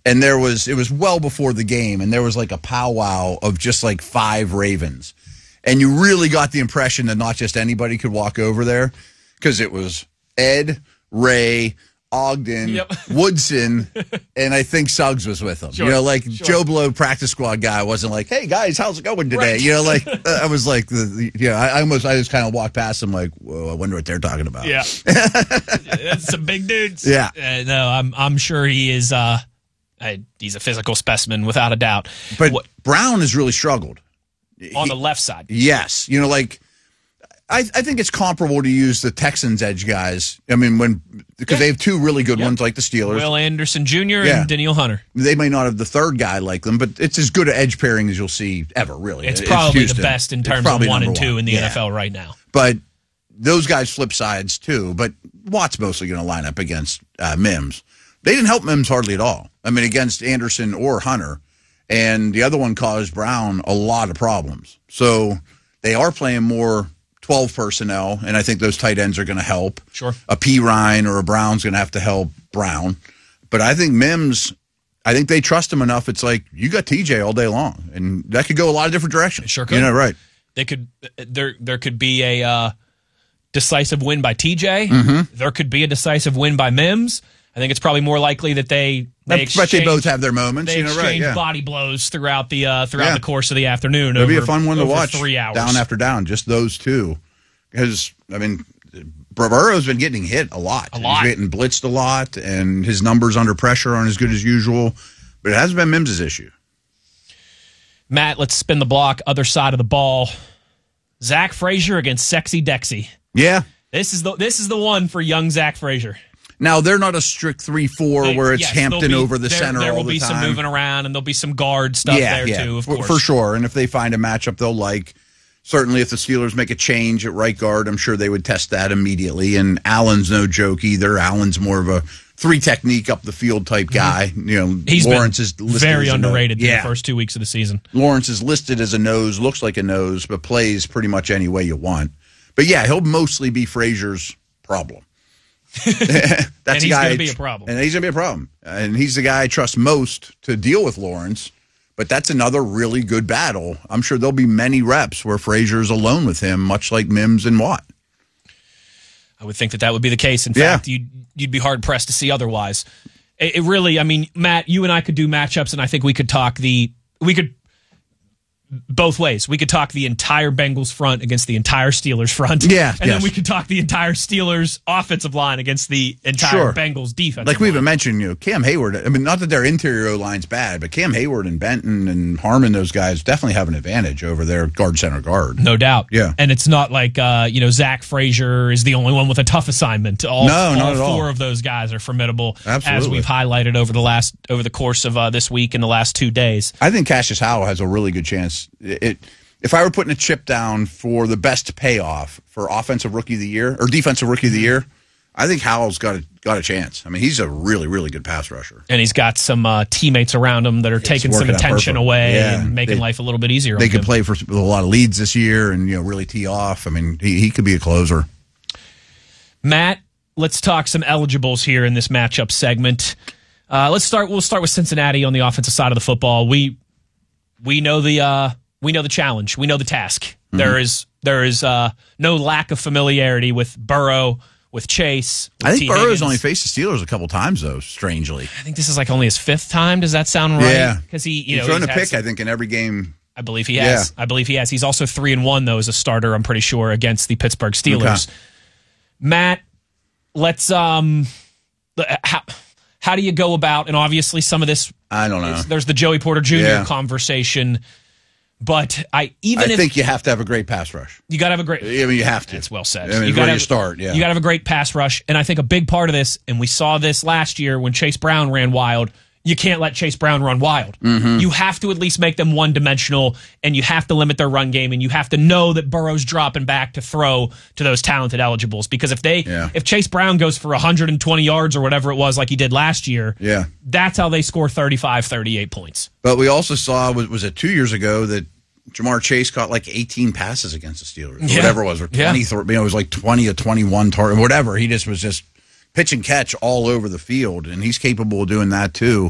And it was well before the game, and there was like a powwow of just like 5 Ravens. And you really got the impression that not just anybody could walk over there, because it was Ed, Ray, Ogden, Woodson, and I think Suggs was with them. Sure, Joe Blow practice squad guy wasn't like, "Hey guys, how's it going today?" Right. I was like, I just kind of walked past them like, "Whoa, I wonder what they're talking about." Yeah, that's some big dudes. Yeah, no, I'm sure he is. He's a physical specimen without a doubt. But Brown has really struggled on the left side. Yes, I think it's comparable to use the Texans edge guys. I mean, because they have 2 really good ones like the Steelers. Will Anderson Jr. and Daniil Hunter. They may not have the third guy like them, but it's as good an edge pairing as you'll see ever, really. It's probably the best in terms of 1 and 2 in the NFL right now. But those guys flip sides too. But Watt's mostly going to line up against Mims. They didn't help Mims hardly at all. I mean, against Anderson or Hunter. And the other one caused Brown a lot of problems. So they are playing more 12 personnel, and I think those tight ends are going to help. Sure. A P. Ryan or a Brown's going to have to help Brown. But I think Mims, I think they trust him enough. It's like, you got TJ all day long, and that could go a lot of different directions. It sure could. Right. They could. There could be a decisive win by TJ. Mm-hmm. There could be a decisive win by Mims. I think it's probably more likely that they both have their moments. They exchange body blows throughout the course of the afternoon. It'll be a fun one to watch. 3 hours. Down after down, just those 2. Because, I mean, Burrow's been getting hit a lot. He's getting blitzed a lot, and his numbers under pressure aren't as good as usual. But it hasn't been Mims' issue. Matt, let's spin the block. Other side of the ball. Zach Frazier against Sexy Dexy. Yeah. This is the one for young Zach Frazier. Now, they're not a strict 3-4 where it's Hampton over the center all the time. There will be some moving around, and there'll be some guard stuff too, of course. For sure. And if they find a matchup they'll like, certainly if the Steelers make a change at right guard, I'm sure they would test that immediately. And Allen's no joke either. Allen's more of a 3-technique up the field type guy. He's Lawrence is listed very underrated in the first 2 weeks of the season. Lawrence is listed as a nose, looks like a nose, but plays pretty much any way you want. But yeah, he'll mostly be Frazier's problem. That's and he's going to be a problem. And he's going to be a problem. And he's the guy I trust most to deal with Lawrence. But that's another really good battle. I'm sure there'll be many reps where Frazier's alone with him, much like Mims and Watt. I would think that would be the case. In fact, you'd be hard-pressed to see otherwise. It really, I mean, Matt, you and I could do matchups, and I think we could talk both ways. We could talk the entire Bengals front against the entire Steelers front. Yeah. And then we could talk the entire Steelers offensive line against the entire Bengals defense. Like we even mentioned, Cam Hayward. I mean, not that their interior O-line's bad, but Cam Hayward and Benton and Harmon, those guys definitely have an advantage over their guard center guard. No doubt. Yeah. And it's not like, Zach Frazier is the only one with a tough assignment. All not at all. 4 of those guys are formidable. Absolutely. As we've highlighted over the course of this week and the last 2 days. I think Cassius Howell has a really good chance. If I were putting a chip down for the best payoff for offensive rookie of the year or defensive rookie of the year, I think Howell's got a chance. I mean, he's a really, really good pass rusher. And he's got some teammates around him that are taking some attention away and making life a little bit easier. They could play with a lot of leads this year and really tee off. I mean, he could be a closer. Matt, let's talk some eligibles here in this matchup segment. We'll start with Cincinnati on the offensive side of the football. We know the challenge. We know the task. Mm-hmm. There is no lack of familiarity with Burrow, with Chase. With I think Burrow's only faced the Steelers a couple times, though, strangely. I think this is like only his 5th time. Does that sound right? Yeah. Because he's thrown a pick, I think, in every game. I believe he has. Yeah. I believe he has. He's also 3-1, though, as a starter, I'm pretty sure, against the Pittsburgh Steelers. Okay. Matt, let's how do you go about, and obviously some of this, I don't know. There's the Joey Porter Jr. conversation. But I think you have to have a great pass rush. You got to have a great. I mean, you have to. That's well said. I mean, you got to start. Yeah, you got to have a great pass rush, and I think a big part of this, and we saw this last year when Chase Brown ran wild. You can't let Chase Brown run wild. Mm-hmm. You have to at least make them one-dimensional, and you have to limit their run game, and you have to know that Burrow's dropping back to throw to those talented eligibles. Because if Chase Brown goes for 120 yards or whatever it was like he did last year, that's how they score 35, 38 points. But we also saw, was it 2 years ago, that Jamar Chase caught like 18 passes against the Steelers, whatever it was, or 20. It was like 20 or 21 target, whatever. He was just pitch and catch all over the field, and he's capable of doing that too.